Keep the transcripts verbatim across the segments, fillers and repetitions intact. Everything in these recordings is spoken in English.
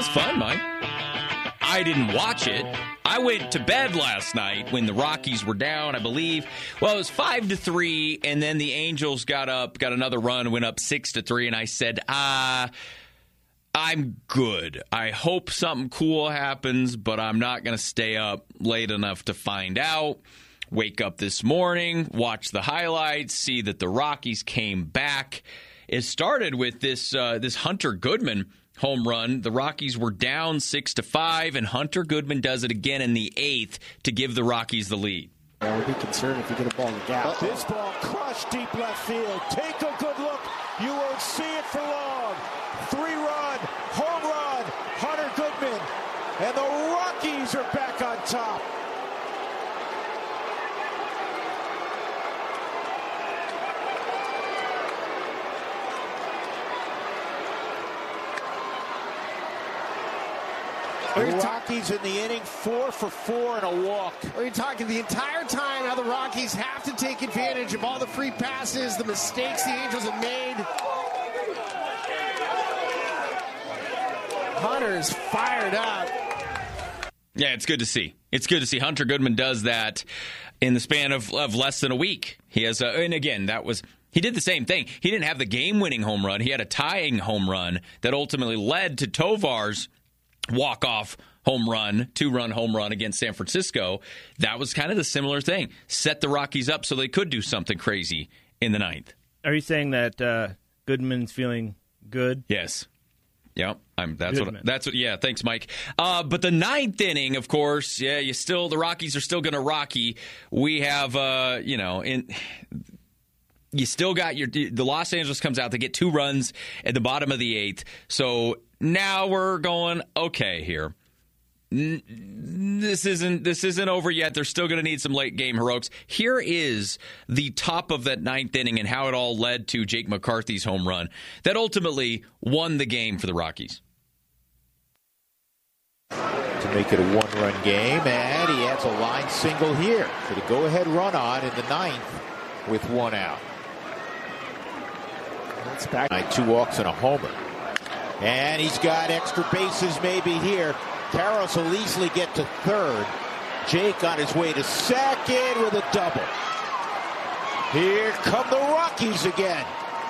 was fun, Mike. I didn't watch it. I went to bed last night when the Rockies were down, I believe. Well, it was five to three, and then the Angels got up, got another run, went up six to three, and I said, ah, I'm good. I hope something cool happens, but I'm not going to stay up late enough to find out. Wake up this morning, watch the highlights, see that the Rockies came back. It started with this uh, this Hunter Goodman home run. The Rockies were down six to five, and Hunter Goodman does it again in the eighth to give the Rockies the lead. I would be concerned if you get a ball in the gap. This ball crushed deep left field. Take a good look. You won't see it for long. Three-run, home run, Hunter Goodman. And the Rockies are back on top. The Rockies in the inning, four for four and a walk. Are you talking the entire time how the Rockies have to take advantage of all the free passes, the mistakes the Angels have made? Hunter's fired up. Yeah, it's good to see. It's good to see Hunter Goodman does that in the span of, of less than a week. He has, a, and again, that was he did the same thing. He didn't have the game-winning home run. He had a tying home run that ultimately led to Tovar's walk-off home run, two-run home run against San Francisco. That was kind of the similar thing. Set the Rockies up so they could do something crazy in the ninth. Are you saying that uh, Goodman's feeling good? Yes. Yep. I'm, that's Goodman. what. That's what. Yeah. Thanks, Mike. Uh, but the ninth inning, of course. Yeah. You still. The Rockies are still going to Rocky. We have. Uh, you know. In. You still got your. The Los Angeles comes out. They get two runs at the bottom of the eighth. So now we're going okay here. This isn't this isn't over yet. They're still going to need some late game heroics. Here is the top of that ninth inning and how it all led to Jake McCarthy's home run that ultimately won the game for the Rockies. To make it a one-run game, and he adds a line single here for the go-ahead run on in the ninth with one out. That's back. Two walks and a homer. And he's got extra bases maybe here. Karros will easily get to third. Jake on his way to second with a double. Here come the Rockies again.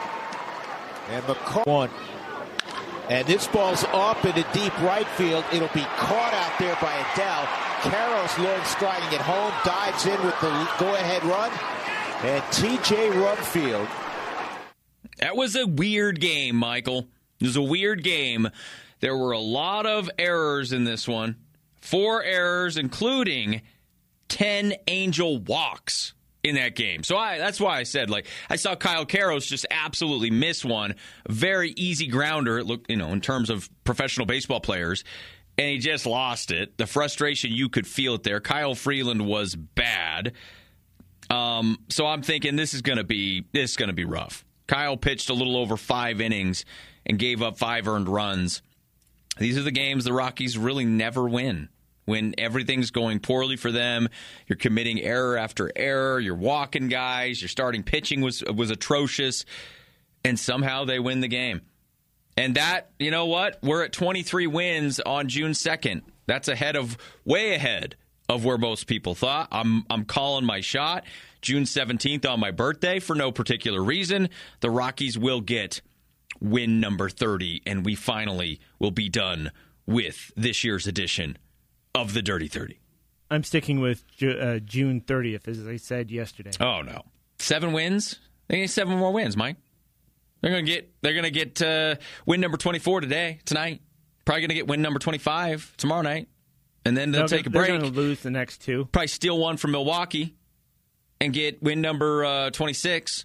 And McCarthy. One. And this ball's up into deep right field. It'll be caught out there by Adell. Karros long striding at home. Dives in with the go-ahead run. And T J Rumfield. That was a weird game, Michael. It was a weird game. There were a lot of errors in this one. Four errors, including ten Angel walks in that game. So I, that's why I said, like, I saw Kyle Karros just absolutely miss one. Very easy grounder, it looked, you know, in terms of professional baseball players. And he just lost it. The frustration, you could feel it there. Kyle Freeland was bad. Um, so I'm thinking this is going to be this is going to be rough. Kyle pitched a little over five innings and gave up five earned runs. These are the games the Rockies really never win. When everything's going poorly for them, you're committing error after error, you're walking guys, your starting pitching was was atrocious, and somehow they win the game. And that, you know what? We're at twenty-three wins on June second. That's ahead of, way ahead of where most people thought. I'm I'm calling my shot. June seventeenth on my birthday, for no particular reason, the Rockies will get win number thirty, and we finally will be done with this year's edition of the Dirty thirty. I'm sticking with Ju- uh, June thirtieth, as I said yesterday. Oh, no. Seven wins? They get seven more wins, Mike. They're going to get they're going to get uh, win number twenty-four today, tonight. Probably going to get win number twenty-five tomorrow night. And then they'll no, take a they're break. They're going to lose the next two. Probably steal one from Milwaukee and get win number uh, twenty-six.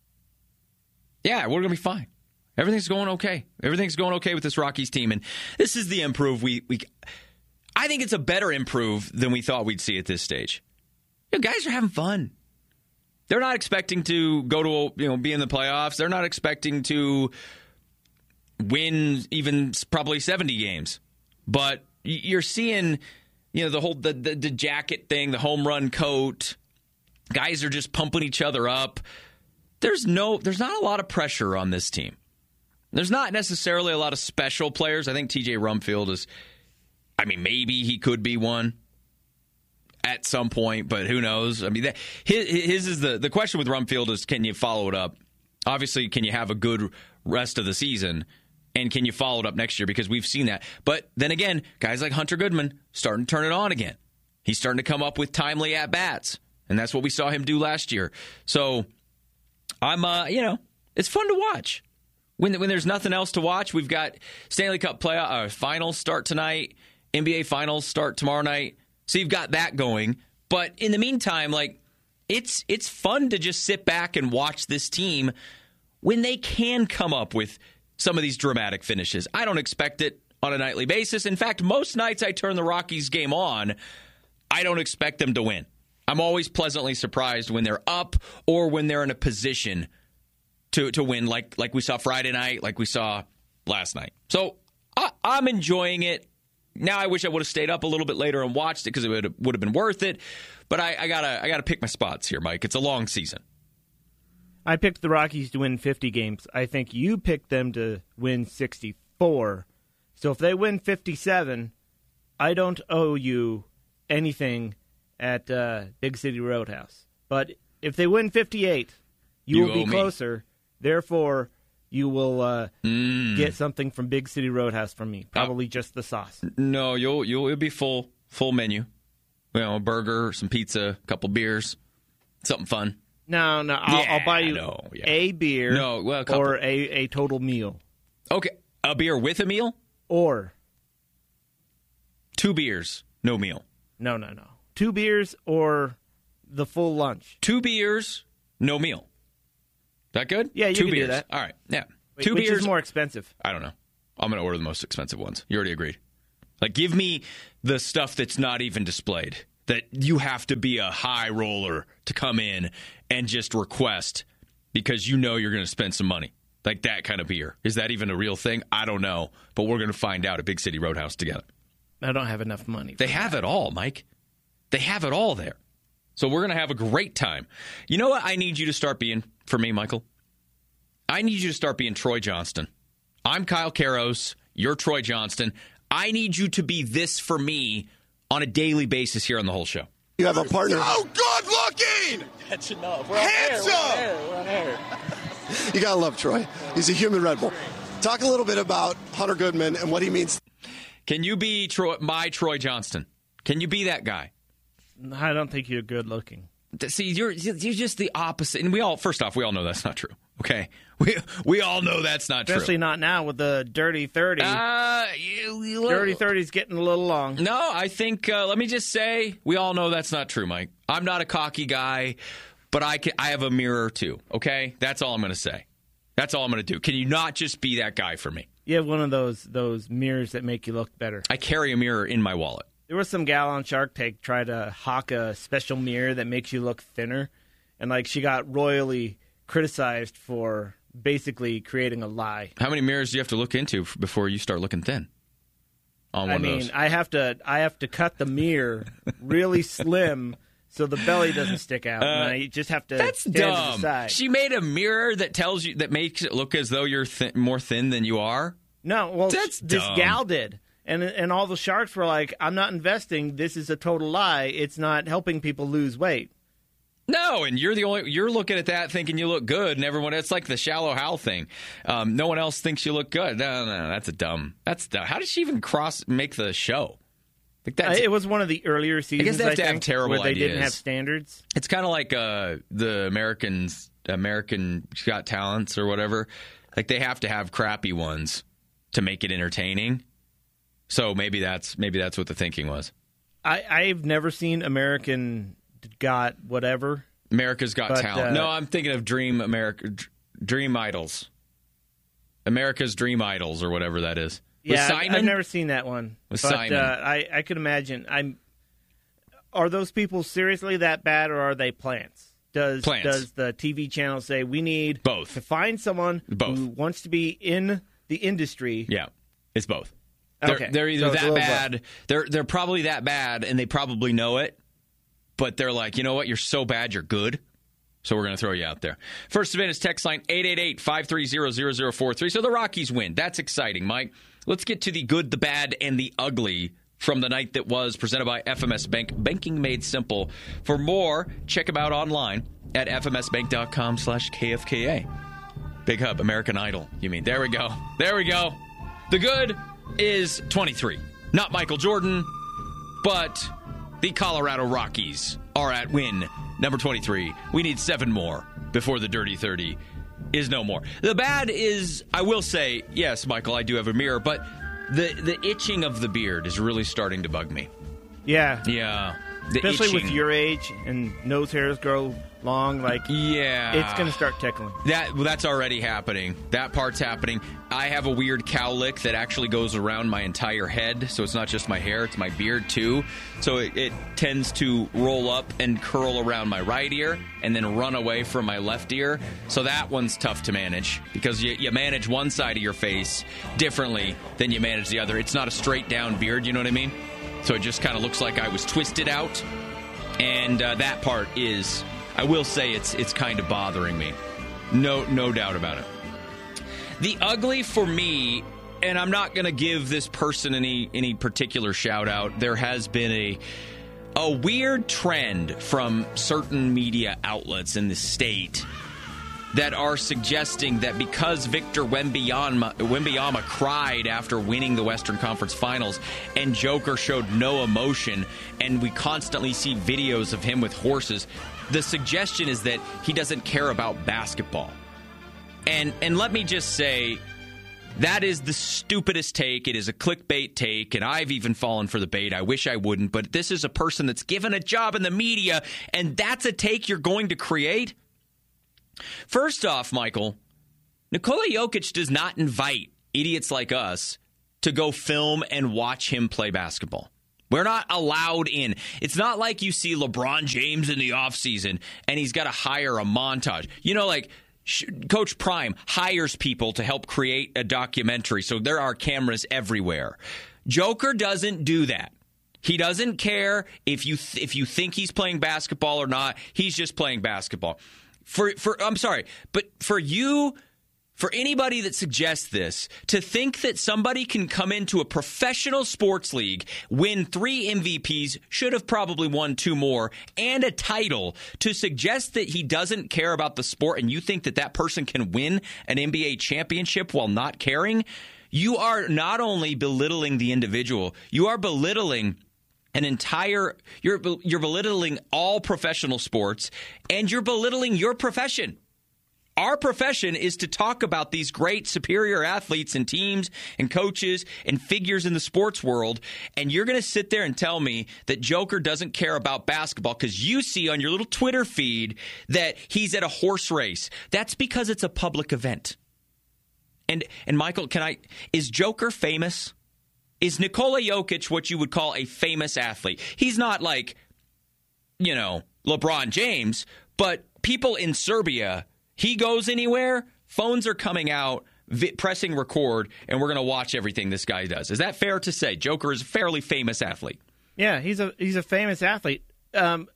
Yeah, we're going to be fine. Everything's going okay. Everything's going okay with this Rockies team. And this is the improve we... we I think it's a better improve than we thought we'd see at this stage. You know, guys are having fun. They're not expecting to go to, you know, be in the playoffs. They're not expecting to win even probably seventy games. But you're seeing, you know, the whole the, the, the jacket thing, the home run coat. Guys are just pumping each other up. There's no, there's not a lot of pressure on this team. There's not necessarily a lot of special players. I think T J Rumfield is, I mean, maybe he could be one at some point, but who knows? I mean, that, his, his is the, the question with Rumfield is, can you follow it up? Obviously, can you have a good rest of the season? And can you follow it up next year? Because we've seen that. But then again, guys like Hunter Goodman starting to turn it on again. He's starting to come up with timely at-bats. And that's what we saw him do last year. So, I'm, uh, you know, it's fun to watch. When when there's nothing else to watch, we've got Stanley Cup playoff uh, finals start tonight, N B A finals start tomorrow night. So you've got that going. But in the meantime, like it's it's fun to just sit back and watch this team when they can come up with some of these dramatic finishes. I don't expect it on a nightly basis. In fact, most nights I turn the Rockies game on, I don't expect them to win. I'm always pleasantly surprised when they're up or when they're in a position to to win, like like we saw Friday night, like we saw last night. So I, I'm enjoying it. Now I wish I would have stayed up a little bit later and watched it because it would have, would have been worth it. But I, I gotta I gotta pick my spots here, Mike. It's a long season. I picked the Rockies to win fifty games. I think you picked them to win sixty-four. So if they win fifty-seven, I don't owe you anything at uh, Big City Roadhouse. But if they win fifty-eight, you, you will be closer. Me. Therefore, you will uh, mm. get something from Big City Roadhouse from me. Probably uh, just the sauce. No, you'll you'll it'll be full full menu. You know, a burger, some pizza, a couple beers, something fun. No, no, I'll, yeah, I'll buy you no, yeah. a beer no, well, a or a, a total meal. Okay, a beer with a meal? Or two beers, no meal. No, no, no. Two beers or the full lunch. Two beers, no meal. That good? Yeah, you two can beers. do that. All right, yeah. Wait, two which beers is more expensive? I don't know. I'm going to order the most expensive ones. You already agreed. Like, give me the stuff that's not even displayed. That you have to be a high roller to come in and just request because you know you're going to spend some money. Like that kind of beer. Is that even a real thing? I don't know. But we're going to find out at Big City Roadhouse together. I don't have enough money. They have it all, Mike. They have it all there. So we're going to have a great time. You know what I need you to start being for me, Michael? I need you to start being Troy Johnston. I'm Kyle Karros. You're Troy Johnston. I need you to be this for me on a daily basis here on the whole show. You have a partner. Oh, good looking! That's enough. We're Handsome! On air. We're on air. We're on air. You gotta love Troy. He's a human Red Bull. Talk a little bit about Hunter Goodman and what he means. Can you be Troy, my Troy Johnston? Can you be that guy? I don't think you're good looking. See, you're you're just the opposite. And we all, first off, we all know that's not true. Okay, we we all know that's not true. Especially not now with the dirty thirty. Uh, you, you, dirty thirty's getting a little long. No, I think. Uh, let me just say, we all know that's not true, Mike. I'm not a cocky guy, but I can. I have a mirror too. Okay, that's all I'm going to say. That's all I'm going to do. Can you not just be that guy for me? You have one of those those mirrors that make you look better. I carry a mirror in my wallet. There was some gal on Shark Tank try to hawk a special mirror that makes you look thinner, and like she got royally criticized for basically creating a lie. How many mirrors do you have to look into before you start looking thin? On one I of mean, those? I have to I have to cut the mirror really slim so the belly doesn't stick out. Uh, and I just have to that's stand dumb. to the side. She made a mirror that tells you that makes it look as though you're thin, more thin than you are. No, well, that's this dumb. gal did. And and all the sharks were like, I'm not investing. This is a total lie. It's not helping people lose weight. No, and you're the only you're looking at that thinking you look good, and everyone it's like the shallow Hal thing. Um, no one else thinks you look good. No, no, no, that's a dumb. That's dumb. How did she even cross make the show? Like that's, uh, it was one of the earlier seasons. I guess they have I to think, have terrible where they ideas. didn't have standards. It's kind of like uh, the Americans, American Got Talents or whatever. Like they have to have crappy ones to make it entertaining. So maybe that's maybe that's what the thinking was. I, I've never seen American Got whatever. America's Got but, Talent. Uh, no, I'm thinking of Dream America, Dream Idols. America's Dream Idols or whatever that is. With yeah, Simon? I've never seen that one. With but, Simon. Uh, I I could imagine. I'm. Are those people seriously that bad, or are they plants? Does plants. Does the T V channel say we need both to find someone both. who wants to be in the industry? Yeah, it's both. They're, okay. they're either so that bad. Both. They're they're probably that bad, and they probably know it. But they're like, you know what? You're so bad, you're good. So we're going to throw you out there. First event is text line eight eight eight, five three zero, zero zero four three. So the Rockies win. That's exciting, Mike. Let's get to the good, the bad, and the ugly from the night that was, presented by F M S Bank. Banking made simple. For more, check them out online at fmsbank.com slash KFKA. Big Hub, American Idol, you mean. There we go. There we go. The good is twenty-three. Not Michael Jordan, but the Colorado Rockies are at win number twenty-three. We need seven more before the Dirty thirty is no more. The bad is, I will say, yes, Michael, I do have a mirror, but the, the itching of the beard is really starting to bug me. Yeah. Yeah. The Especially itching. with your age and nose hairs grow long, like, yeah, it's going to start tickling. That well, that's already happening. That part's happening. I have a weird cow lick that actually goes around my entire head, so it's not just my hair, it's my beard too. So it, it tends to roll up and curl around my right ear and then run away from my left ear. So that one's tough to manage because you, you manage one side of your face differently than you manage the other. It's not a straight down beard, you know what I mean? So it just kind of looks like I was twisted out, and uh, that part is, I will say, it's it's kind of bothering me. No, no doubt about it. The ugly for me, and I'm not going to give this person any any particular shout out. There has been a a weird trend from certain media outlets in the state that are suggesting that because Victor Wembanyama, Wembanyama cried after winning the Western Conference Finals and Joker showed no emotion, and we constantly see videos of him with horses, the suggestion is that he doesn't care about basketball. And and let me just say, that is the stupidest take. It is a clickbait take, and I've even fallen for the bait. I wish I wouldn't, but this is a person that's given a job in the media, and that's a take you're going to create? First off, Michael, Nikola Jokic does not invite idiots like us to go film and watch him play basketball. We're not allowed in. It's not like you see LeBron James in the offseason and he's got to hire a montage. You know, like Coach Prime hires people to help create a documentary, so there are cameras everywhere. Joker doesn't do that. He doesn't care if you th- if you think he's playing basketball or not. He's just playing basketball. For for I'm sorry, but for you, for anybody that suggests this, to think that somebody can come into a professional sports league, win three M V Ps, should have probably won two more, and a title, to suggest that he doesn't care about the sport and you think that that person can win an N B A championship while not caring, you are not only belittling the individual, you are belittling an entire, you're you're belittling all professional sports, and you're belittling your profession. Our profession is to talk about these great superior athletes and teams and coaches and figures in the sports world, and you're going to sit there and tell me that Joker doesn't care about basketball because you see on your little Twitter feed that he's at a horse race. That's because it's a public event. And and Michael, can I is Joker famous? Is Nikola Jokic what you would call a famous athlete? He's not like, you know, LeBron James, but people in Serbia, he goes anywhere, phones are coming out, vi- pressing record, and we're going to watch everything this guy does. Is that fair to say? Joker is a fairly famous athlete. Yeah, he's a he's a famous athlete. Um,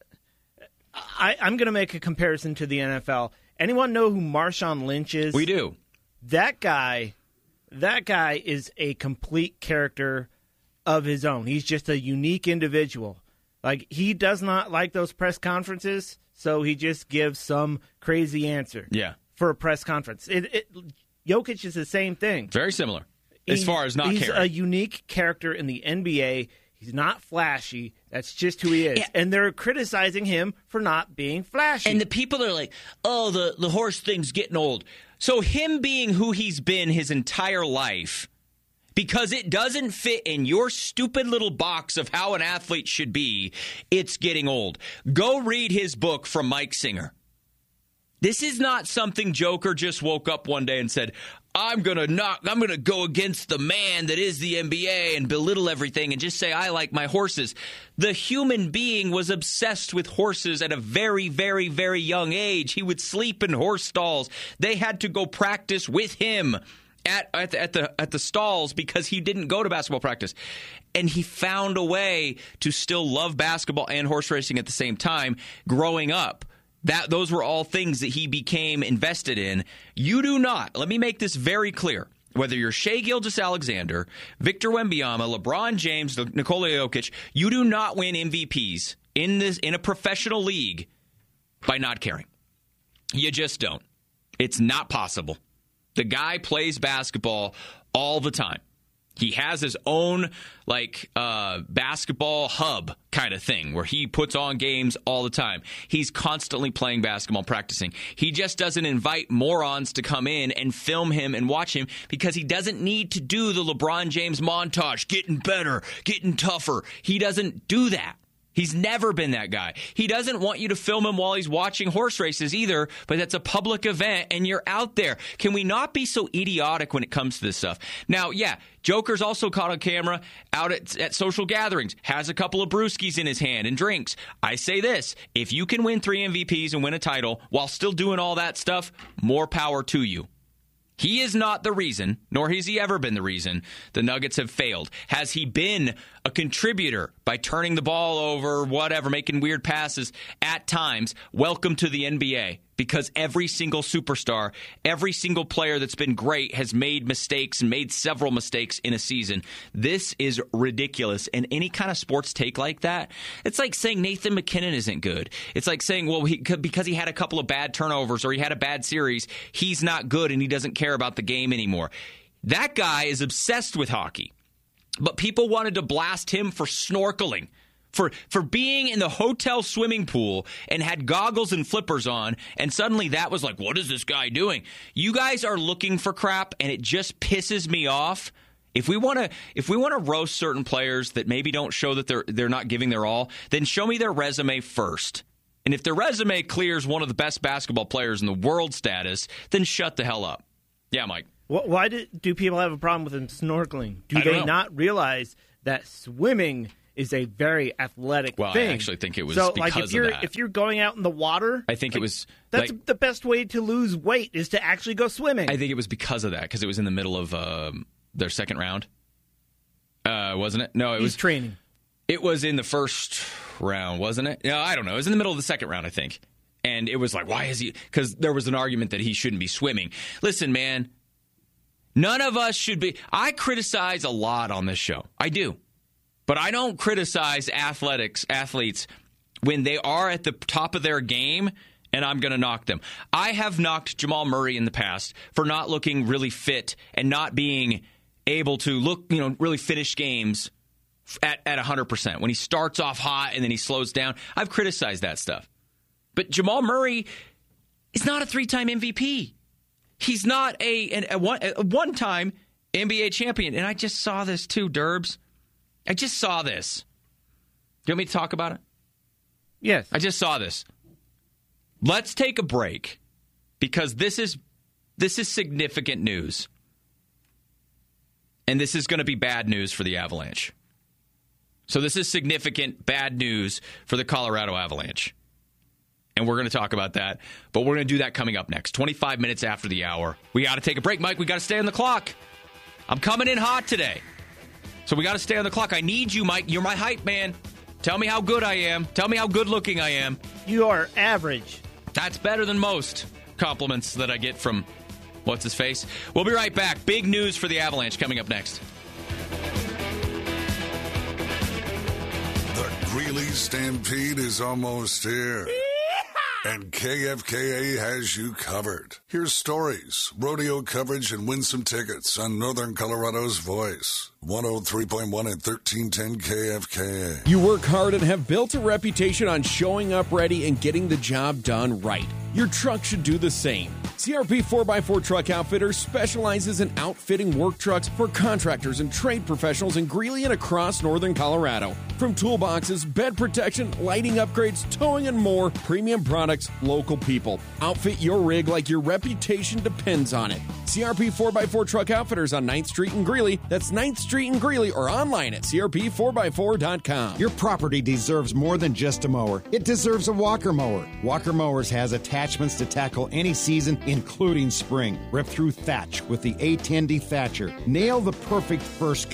I, I'm going to make a comparison to the N F L. Anyone know who Marshawn Lynch is? We do. That guy... That guy is a complete character of his own. He's just a unique individual. Like, he does not like those press conferences, so he just gives some crazy answer. Yeah. For a press conference. It, it, Jokic is the same thing. Very similar, as he's, far as not he's caring. He's a unique character in the N B A. He's not flashy. That's just who he is. Yeah. And they're criticizing him for not being flashy. And the people are like, oh, the, the horse thing's getting old. So him being who he's been his entire life, because it doesn't fit in your stupid little box of how an athlete should be, it's getting old. Go read his book from Mike Singer. This is not something Joker just woke up one day and said, I'm going to knock, I'm going to go against the man that is the N B A and belittle everything and just say I like my horses. The human being was obsessed with horses at a very, very, very young age. He would sleep in horse stalls. They had to go practice with him at, at, the, at, the, at the stalls because he didn't go to basketball practice. And he found a way to still love basketball and horse racing at the same time growing up. That those were all things that he became invested in. You do not. Let me make this very clear. Whether you're Shai Gilgeous-Alexander, Victor Wembanyama, LeBron James, Nikola Jokic, you do not win M V Ps in this in a professional league by not caring. You just don't. It's not possible. The guy plays basketball all the time. He has his own like uh, basketball hub kind of thing where he puts on games all the time. He's constantly playing basketball, practicing. He just doesn't invite morons to come in and film him and watch him because he doesn't need to do the LeBron James montage, getting better, getting tougher. He doesn't do that. He's never been that guy. He doesn't want you to film him while he's watching horse races either, but that's a public event and you're out there. Can we not be so idiotic when it comes to this stuff? Now, yeah, Joker's also caught on camera out at, at social gatherings, has a couple of brewskis in his hand and drinks. I say this, if you can win three M V Ps and win a title while still doing all that stuff, more power to you. He is not the reason, nor has he ever been the reason, the Nuggets have failed. Has he been a contributor by turning the ball over, whatever, making weird passes at times? Welcome to the N B A. Because every single superstar, every single player that's been great has made mistakes and made several mistakes in a season. This is ridiculous. And any kind of sports take like that, it's like saying Nathan McKinnon isn't good. It's like saying, well, he, because he had a couple of bad turnovers or he had a bad series, he's not good and he doesn't care about the game anymore. That guy is obsessed with hockey. But people wanted to blast him for snorkeling. For for being in the hotel swimming pool and had goggles and flippers on, and suddenly that was like, what is this guy doing? You guys are looking for crap, and it just pisses me off. If we want to if we want to roast certain players that maybe don't show that they're they're not giving their all, then show me their resume first. And if their resume clears one of the best basketball players in the world status, then shut the hell up. Yeah, Mike. Why do, do people have a problem with them snorkeling? Do I don't they know. not realize that swimming is a very athletic well, thing? I actually think it was so, because like if you're of that. if you're going out in the water, I think like, it was that's like, the best way to lose weight is to actually go swimming. I think it was because of that, because it was in the middle of um, their second round, uh, wasn't it? No, it He's was training. It was in the first round, wasn't it? No, I don't know. It was in the middle of the second round, I think. And it was like, why is he? Because there was an argument that he shouldn't be swimming. Listen, man, none of us should be. I criticize a lot on this show. I do. But I don't criticize athletics, athletes when they are at the top of their game, and I'm going to knock them. I have knocked Jamal Murray in the past for not looking really fit and not being able to look, you know, really finish games at, at one hundred percent. When he starts off hot and then he slows down, I've criticized that stuff. But Jamal Murray is not a three-time M V P. He's not a, a, one, a one-time N B A champion. And I just saw this too, Derbs. I just saw this. You want me to talk about it? Yes. I just saw this. Let's take a break because this is this is significant news. And this is going to be bad news for the Avalanche. So this is significant bad news for the Colorado Avalanche. And we're going to talk about that. But we're going to do that coming up next. twenty-five minutes after the hour. We got to take a break, Mike. We got to stay on the clock. I'm coming in hot today. So we got to stay on the clock. I need you, Mike. You're my hype man. Tell me how good I am. Tell me how good looking I am. You are average. That's better than most compliments that I get from what's his face. We'll be right back. Big news for the Avalanche coming up next. The Greeley Stampede is almost here. And K F K A has you covered. Here's stories, rodeo coverage, and win some tickets on Northern Colorado's Voice. one oh three point one and thirteen ten K F K A. You work hard and have built a reputation on showing up ready and getting the job done right. Your truck should do the same. C R P four by four Truck Outfitters specializes in outfitting work trucks for contractors and trade professionals in Greeley and across northern Colorado. From toolboxes, bed protection, lighting upgrades, towing, and more, premium products, local people. Outfit your rig like your reputation depends on it. C R P four by four Truck Outfitters on ninth Street in Greeley. That's ninth Street in Greeley or online at C R P four by four dot com. Your property deserves more than just a mower. It deserves a Walker mower. Walker Mowers has attachments to tackle any season, including spring. Rip through thatch with the A ten D Thatcher. Nail the perfect first cut.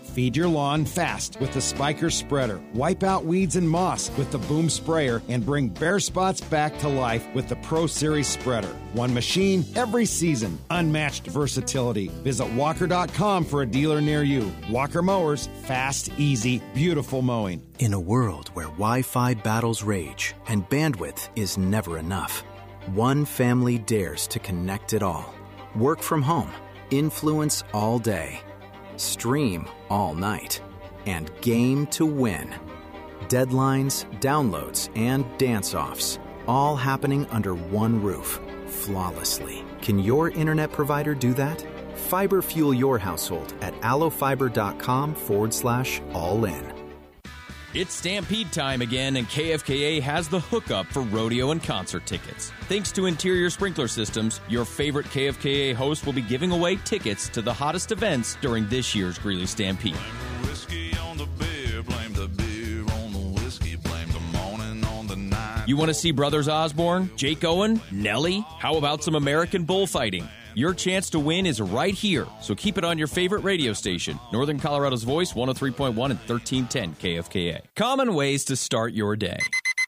Feed your lawn fast with the Spiker spreader. Wipe out weeds and moss with the Boom sprayer and bring bare spots back to life with the Pro Series spreader. One machine every season. Unmatched versatility. Visit walker dot com for a dealer near you. Walker Mowers, fast, easy, beautiful mowing. In a world where Wi-Fi battles rage and bandwidth is never enough, one family dares to connect it all. Work from home, influence all day, stream all night, and game to win. Deadlines, downloads, and dance-offs, all happening under one roof, flawlessly. Can your internet provider do that? Fiber fuel your household at allofiber.com forward slash all in. It's Stampede time again, and K F K A has the hookup for rodeo and concert tickets. Thanks to Interior Sprinkler Systems, your favorite K F K A host will be giving away tickets to the hottest events during this year's Greeley Stampede. Blame the whiskey on the beer, blame the beer on the whiskey, blame the morning on the night. You want to see Brothers Osborne, Jake Owen, Nelly? How about some American bullfighting? Your chance to win is right here, so keep it on your favorite radio station. Northern Colorado's Voice, one oh three point one and thirteen ten K F K A. Common ways to start your day.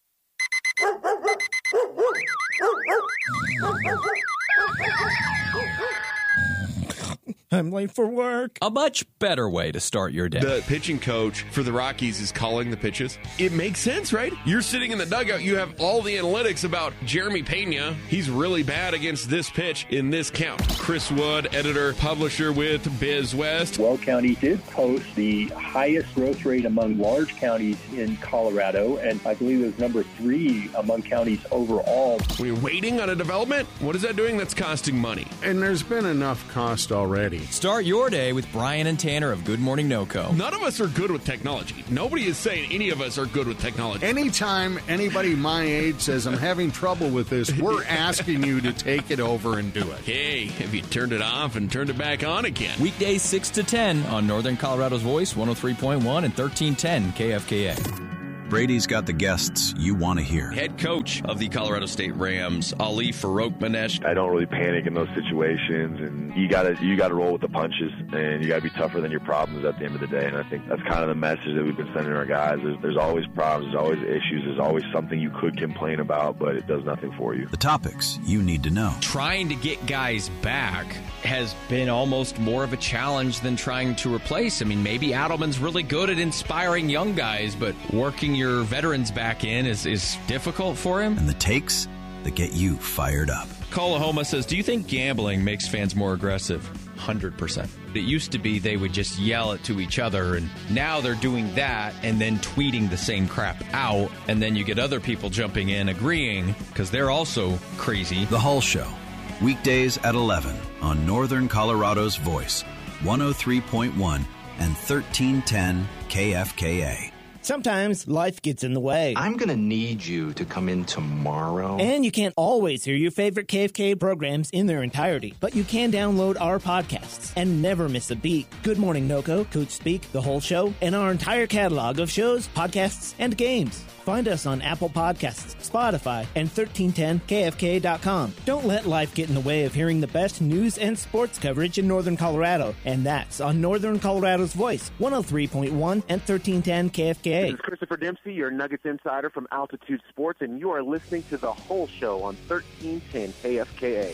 I'm late for work. A much better way to start your day. The pitching coach for the Rockies is calling the pitches. It makes sense, right? You're sitting in the dugout. You have all the analytics about Jeremy Pena. He's really bad against this pitch in this count. Chris Wood, editor, publisher with Biz West. Weld County did post the highest growth rate among large counties in Colorado, and I believe it was number three among counties overall. We're waiting on a development? What is that doing? That's costing money. And there's been enough cost already. Start your day with Brian and Tanner of Good Morning NoCo. None of us are good with technology. Nobody is saying any of us are good with technology. Anytime anybody my age says I'm having trouble with this, we're asking you to take it over and do it. Hey, have you turned it off and turned it back on again? Weekdays six to ten on Northern Colorado's Voice, one oh three point one and thirteen ten K F K A. Brady's got the guests you want to hear. Head coach of the Colorado State Rams, Ali Farouk-Manesh. I don't really panic in those situations, and you gotta you gotta roll with the punches, and you gotta be tougher than your problems at the end of the day. And I think that's kind of the message that we've been sending our guys. There's, there's always problems, there's always issues, there's always something you could complain about, but it does nothing for you. The topics you need to know. Trying to get guys back has been almost more of a challenge than trying to replace. I mean, maybe Adelman's really good at inspiring young guys, but working your veterans back in is, is difficult for him. And the takes that get you fired up. Kalahoma says, do you think gambling makes fans more aggressive? one hundred percent. It used to be they would just yell it to each other, and now they're doing that and then tweeting the same crap out, and then you get other people jumping in agreeing because they're also crazy. The Hull Show, weekdays at eleven on Northern Colorado's Voice, one oh three point one and thirteen ten K F K A. Sometimes life gets in the way. I'm going to need you to come in tomorrow. And you can't always hear your favorite K F K A programs in their entirety, but you can download our podcasts and never miss a beat. Good Morning NoCo, Coach Speak, The Whole Show, and our entire catalog of shows, podcasts, and games. Find us on Apple Podcasts, Spotify, and thirteen ten K F K A dot com. Don't let life get in the way of hearing the best news and sports coverage in Northern Colorado. And that's on Northern Colorado's Voice, one oh three point one and thirteen ten K F K A. This is Christopher Dempsey, your Nuggets insider from Altitude Sports, and you are listening to The Whole Show on thirteen ten K F K A.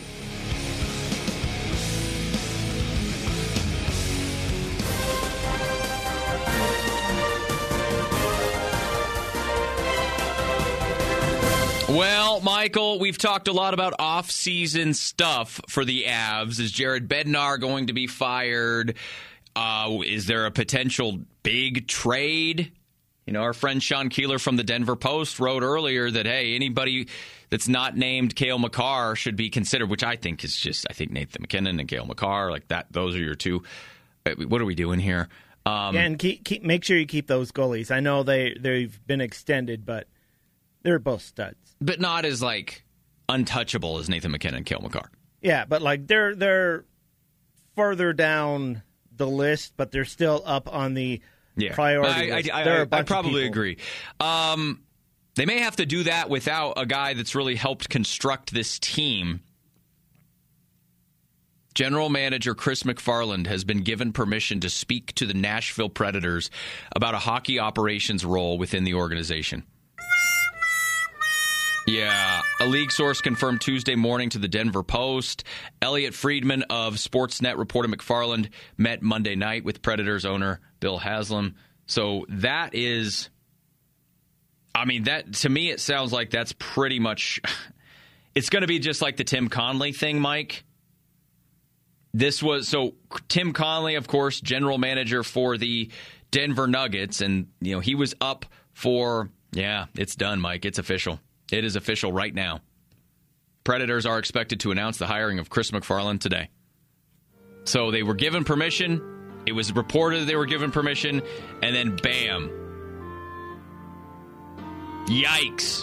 Well, Michael, we've talked a lot about off-season stuff for the Avs. Is Jared Bednar going to be fired? Uh, is there a potential big trade? You know, our friend Sean Keeler from the Denver Post wrote earlier that, hey, anybody that's not named Cale Makar should be considered, which I think is just, I think Nathan McKinnon and Cale Makar, like that, those are your two. What are we doing here? Um, yeah, and keep, keep, make sure you keep those goalies. I know they, they've been extended, but they're both studs. But not as, like, untouchable as Nathan McKinnon and Cale Makar. Yeah, but, like, they're they're further down the list, but they're still up on the yeah. priority I, list. I, I, I, I probably agree. Um, they may have to do that without a guy that's really helped construct this team. General Manager Chris McFarland has been given permission to speak to the Nashville Predators about a hockey operations role within the organization. Yeah, a league source confirmed Tuesday morning to the Denver Post. Elliot Friedman of Sportsnet reported McFarland met Monday night with Predators owner Bill Haslam. So that is, I mean, that to me, it sounds like that's pretty much, it's going to be just like the Tim Connolly thing, Mike. This was, so Tim Connolly, of course, general manager for the Denver Nuggets, and, you know, he was up for, yeah, it's done, Mike. It's official. It is official right now. Predators are expected to announce the hiring of Chris McFarland today. So they were given permission. It was reported they were given permission, and then bam. Yikes.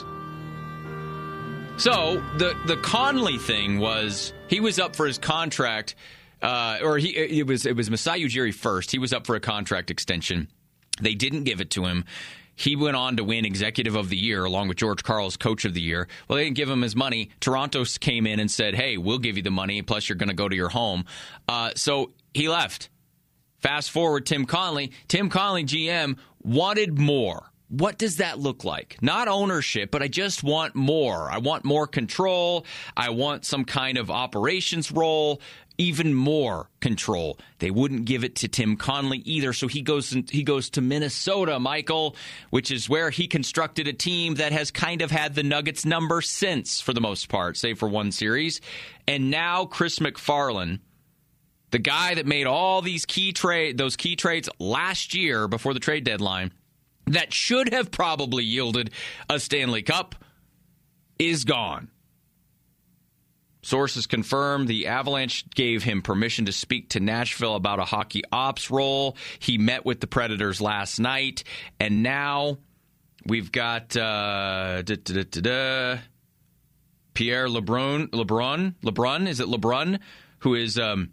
So the the Conley thing was he was up for his contract, uh, or he it was it was Masai Ujiri first. He was up for a contract extension. They didn't give it to him. He went on to win Executive of the Year along with George Karl as Coach of the Year. Well, they didn't give him his money. Toronto came in and said, hey, we'll give you the money, plus you're going to go to your home. Uh, so he left. Fast forward, Tim Connolly. Tim Connolly, G M, wanted more. What does that look like? Not ownership, but I just want more. I want more control. I want some kind of operations role. Even more control. They wouldn't give it to Tim Connolly either, so he goes he goes to Minnesota, Michael, which is where he constructed a team that has kind of had the Nuggets number since, for the most part, save for one series. And now Chris McFarland, the guy that made all these key trade those key trades last year before the trade deadline, that should have probably yielded a Stanley Cup, is gone. Sources confirm the Avalanche gave him permission to speak to Nashville about a hockey ops role. He met with the Predators last night, and now we've got uh, da, da, da, da, Pierre LeBrun. LeBrun, LeBrun, is it LeBrun? Who is um,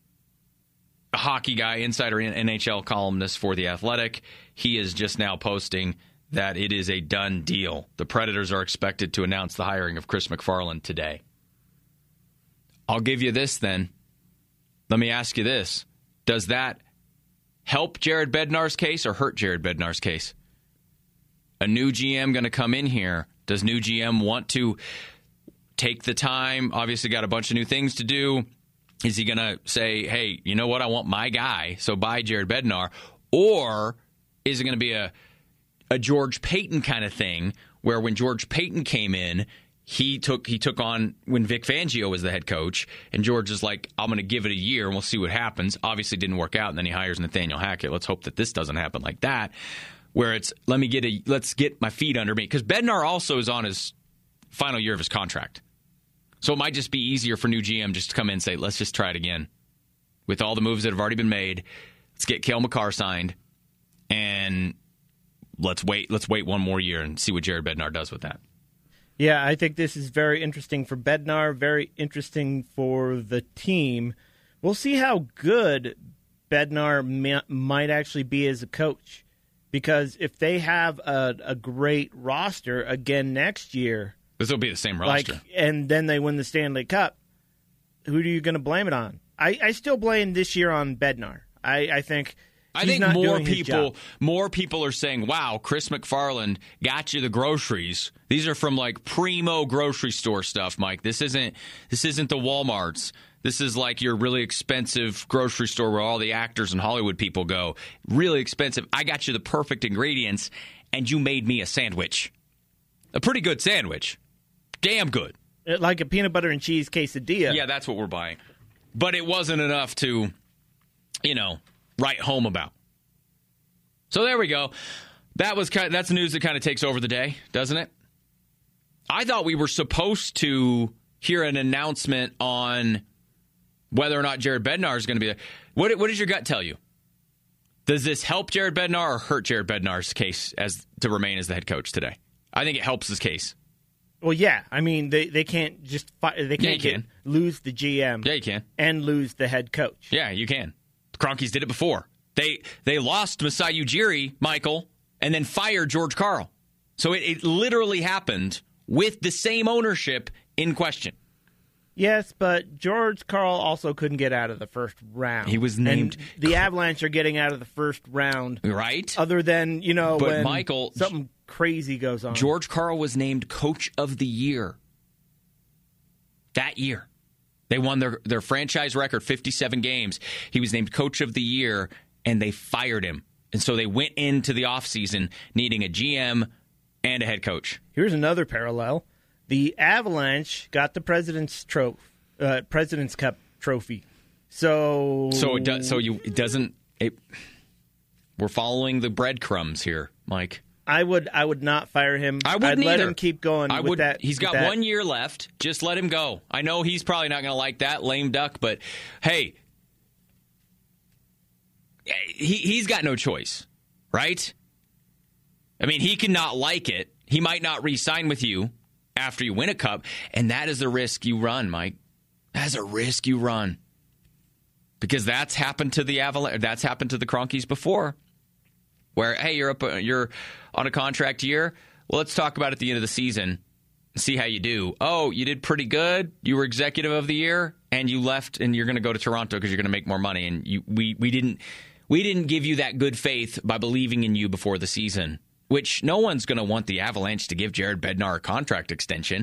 a hockey guy, insider N H L columnist for The Athletic. He is just now posting that it is a done deal. The Predators are expected to announce the hiring of Chris McFarland today. I'll give you this then. Let me ask you this. Does that help Jared Bednar's case or hurt Jared Bednar's case? A new G M going to come in here. Does new G M want to take the time? Obviously got a bunch of new things to do. Is he going to say, hey, you know what? I want my guy, so buy Jared Bednar. Or is it going to be a, a George Payton kind of thing where when George Payton came in, He took he took on when Vic Fangio was the head coach, and George is like, I'm going to give it a year, and we'll see what happens. Obviously didn't work out, and then he hires Nathaniel Hackett. Let's hope that this doesn't happen like that, where it's, let me get a let's get my feet under me. Because Bednar also is on his final year of his contract. So it might just be easier for new G M just to come in and say, let's just try it again. With all the moves that have already been made, let's get Cale Makar signed, and let's wait, let's wait one more year and see what Jared Bednar does with that. Yeah, I think this is very interesting for Bednar, very interesting for the team. We'll see how good Bednar may, might actually be as a coach. Because if they have a, a great roster again next year... This will be the same roster. Like, and then they win the Stanley Cup, who are you going to blame it on? I, I still blame this year on Bednar. I, I think... I think more people more people are saying, wow, Chris McFarland got you the groceries. These are from like primo grocery store stuff, Mike. This isn't this isn't the Walmarts. This is like your really expensive grocery store where all the actors and Hollywood people go. Really expensive. I got you the perfect ingredients, and you made me a sandwich. A pretty good sandwich. Damn good. Like a peanut butter and cheese quesadilla. Yeah, that's what we're buying. But it wasn't enough to, you know, write home about. So there we go. That was kind of, that's news that kind of takes over the day, doesn't it? I thought we were supposed to hear an announcement on whether or not Jared Bednar is going to be there. What, what does your gut tell you? Does this help Jared Bednar or hurt Jared Bednar's case as to remain as the head coach today? I think it helps his case. Well, yeah. I mean, they, they can't just fi- they can't yeah, you get, can. lose the G M. Yeah, you can. And lose the head coach. Yeah, you can. The Cronkies did it before. They they lost Masai Ujiri, Michael, and then fired George Karl. So it, it literally happened with the same ownership in question. Yes, but George Karl also couldn't get out of the first round. He was named... And the Avalanche are getting out of the first round. Right. Other than, you know, but when Michael, something crazy goes on. George Karl was named Coach of the Year that year. They won their, their franchise record, fifty-seven games. He was named Coach of the Year, and they fired him. And so they went into the offseason needing a G M and a head coach. Here's another parallel. The Avalanche got the President's trophy, uh, President's Cup trophy. So, so it does. So you it doesn't. It, we're following the breadcrumbs here, Mike. I would. I would not fire him. I wouldn't I'd let either. him keep going. I with would. That, he's got that. one year left. Just let him go. I know he's probably not going to like that lame duck, but hey, he he's got no choice, right? I mean, he can not like it. He might not re-sign with you after you win a cup, and that is a risk you run, Mike. That's a risk you run. Because that's happened to the Avalanche, that's happened to the Cronkies before. Where, hey, you're up you're on a contract year. Well, let's talk about it at the end of the season. See how you do. Oh, you did pretty good. You were executive of the year, and you left, and you're going to go to Toronto because you're going to make more money. And you, we we didn't we didn't give you that good faith by believing in you before the season. Which no one's going to want the Avalanche to give Jared Bednar a contract extension.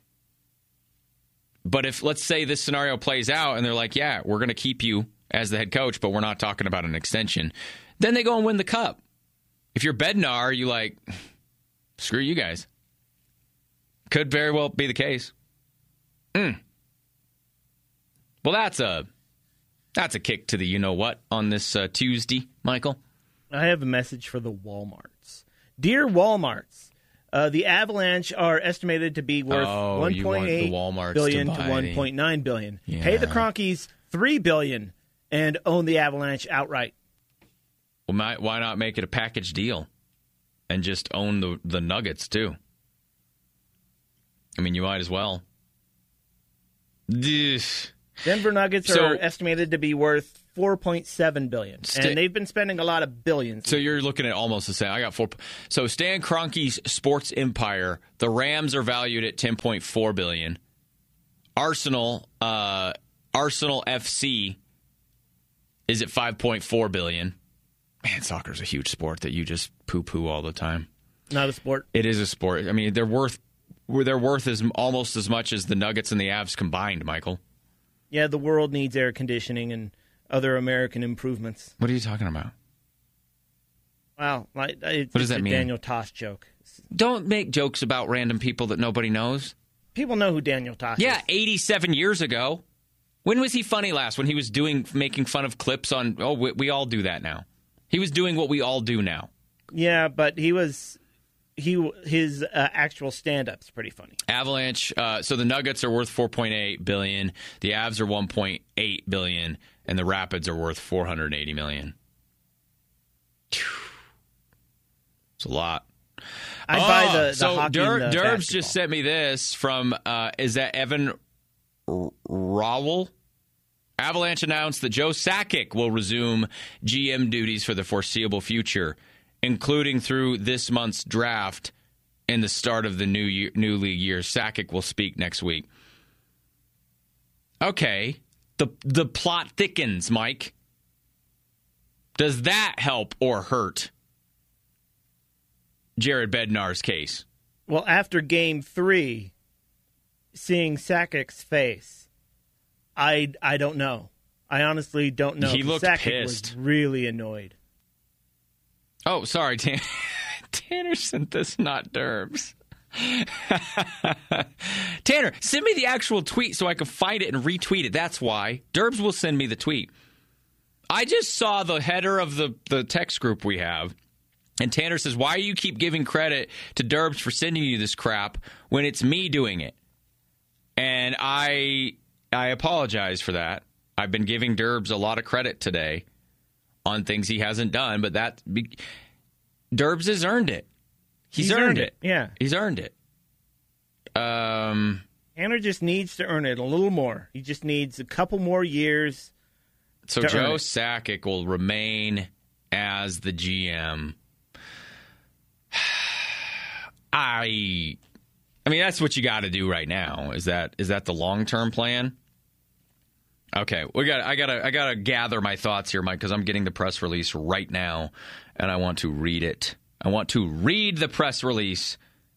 But if, let's say, this scenario plays out and they're like, yeah, we're going to keep you as the head coach, but we're not talking about an extension, then they go and win the cup. If you're Bednar, you like, screw you guys. Could very well be the case. Mm. Well, that's a, that's a kick to the you-know-what on this uh, Tuesday, Michael. I have a message for the Walmarts. Dear Walmarts, uh, the Avalanche are estimated to be worth oh, one point eight billion to, to one point nine billion. Yeah. Pay the Cronkies three billion dollars and own the Avalanche outright. Well, might, why not make it a package deal and just own the, the Nuggets, too? I mean, you might as well. Denver Nuggets So- are estimated to be worth four point seven billion dollars, Sta- and they've been spending a lot of billions. So you're looking at almost the same. I got four. So Stan Kroenke's sports empire, the Rams are valued at ten point four billion dollars. Arsenal, uh, Arsenal F C is at five point four billion dollars. Man, soccer's a huge sport that you just poo-poo all the time. Not a sport. It is a sport. I mean, they're worth they're worth as almost as much as the Nuggets and the Avs combined, Michael. Yeah, the world needs air conditioning and other American improvements. What are you talking about? Wow, like, it's What does just that a mean? Daniel Tosh joke. Don't make jokes about random people that nobody knows. People know who Daniel Tosh Yeah, is. eighty-seven years ago. When was he funny last? When he was doing making fun of clips on, oh, we, we all do that now. He was doing what we all do now. Yeah, but he was he his uh, actual stand-up's pretty funny. Avalanche, uh, so the Nuggets are worth four point eight billion dollars, the Avs are one point eight billion dollars, and the Rapids are worth four hundred eighty million dollars. It's a lot. I oh, buy the, the so hockey Dur- and the Derbs basketball. just sent me this from, uh, is that Evan R- Rowell? Avalanche announced that Joe Sakic will resume G M duties for the foreseeable future, including through this month's draft and the start of the new year, new league year. Sakic will speak next week. Okay, the the plot thickens, Mike. Does that help or hurt Jared Bednar's case? Well, after game three, seeing Sakic's face, I I don't know. I honestly don't know. He looked Sakic pissed. was really annoyed. Oh, sorry, Tan- Tanner sent this, not Derbs. Tanner, send me the actual tweet so I can find it and retweet it. That's why. Derbs will send me the tweet. I just saw the header of the, the text group we have, and Tanner says, why do you keep giving credit to Derbs for sending you this crap when it's me doing it? And I I apologize for that. I've been giving Derbs a lot of credit today on things he hasn't done, but that be, Derbs has earned it. He's, He's earned, earned it. it, yeah. He's earned it. Um, Tanner just needs to earn it a little more. He just needs a couple more years. so to Joe earn it. Sakic will remain as the G M. I I mean, that's what you got to do right now. Is that is that the long-term plan? Okay, we got. I gotta. I gotta gather my thoughts here, Mike, because I'm getting the press release right now, and I want to read it. I want to read the press release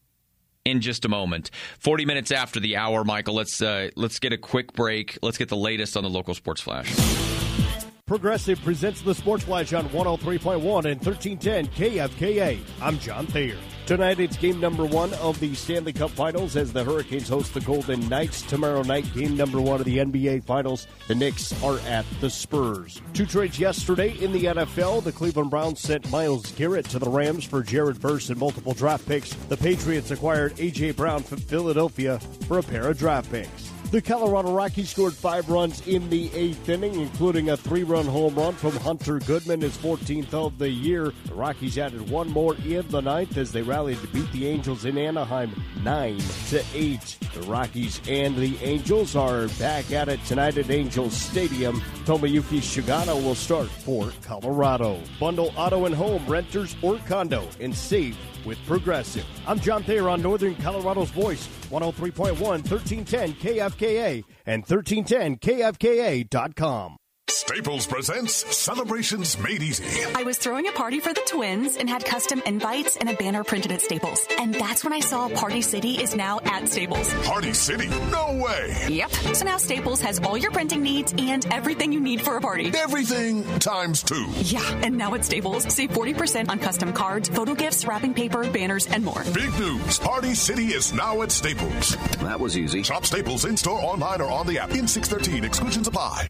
in just a moment. Forty minutes after the hour, Michael. Let's uh, let's get a quick break. Let's get the latest on the local sports flash. Progressive presents the Sports Flash on one oh three point one and thirteen ten K F K A. I'm John Thayer. Tonight it's game number one of the Stanley Cup Finals as the Hurricanes host the Golden Knights. Tomorrow night, game number one of the N B A Finals. The Knicks are at the Spurs. Two trades yesterday in the N F L. The Cleveland Browns sent Myles Garrett to the Rams for Jared Verse and multiple draft picks. The Patriots acquired A J. Brown from Philadelphia for a pair of draft picks. The Colorado Rockies scored five runs in the eighth inning, including a three-run home run from Hunter Goodman, his fourteenth of the year. The Rockies added one more in the ninth as they rallied to beat the Angels in Anaheim nine to eight. The Rockies and the Angels are back at it tonight at Angels Stadium. Tomoyuki Shigano will start for Colorado. Bundle auto and home, renters or condo, and save with Progressive. I'm John Thayer on Northern Colorado's Voice, one oh three point one, thirteen ten K F K A and thirteen ten K F K A dot com. Staples presents Celebrations Made Easy. I was throwing a party for the twins and had custom invites and a banner printed at Staples. And that's when I saw Party City is now at Staples. Party City? No way! Yep. So now Staples has all your printing needs and everything you need for a party. Everything times two. Yeah, and now at Staples, save forty percent on custom cards, photo gifts, wrapping paper, banners, and more. Big news. Party City is now at Staples. That was easy. Shop Staples in-store, online, or on the app. In six thirteen. Exclusions apply.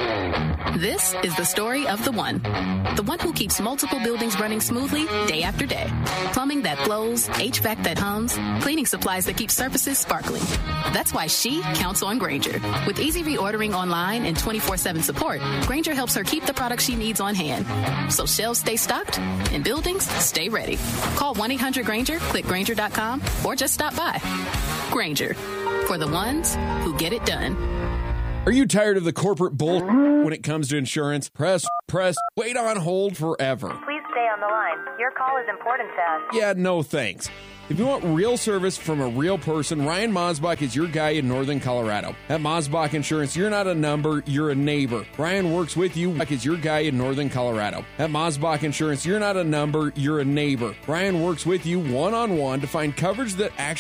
This is the story of the one. The one who keeps multiple buildings running smoothly day after day. Plumbing that flows, H V A C that hums, cleaning supplies that keep surfaces sparkling. That's why she counts on Grainger. With easy reordering online and twenty-four seven support, Grainger helps her keep the products she needs on hand. So shelves stay stocked and buildings stay ready. Call one eight hundred Grainger, click Grainger dot com, or just stop by. Grainger, for the ones who get it done. Are you tired of the corporate bull when it comes to insurance? Press, press, wait on hold forever. Please stay on the line. Your call is important to us. Yeah, no thanks. If you want real service from a real person, Ryan Mosbach is your guy in Northern Colorado. At Mosbach Insurance, you're not a number, you're a neighbor. Ryan works with you like is your guy in Northern Colorado. At Mosbach Insurance, you're not a number, you're a neighbor. Ryan works with you one-on-one to find coverage that actually